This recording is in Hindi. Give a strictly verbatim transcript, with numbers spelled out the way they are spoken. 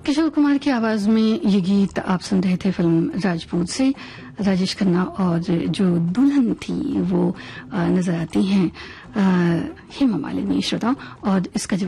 किशोर कुमार की आवाज में ये गीत आप सुन रहे थे फिल्म राजपूत से। राजेश खन्ना और जो दुल्हन थी वो नजर आती हैं हेमा मालिनी। श्रोताओं, और इसका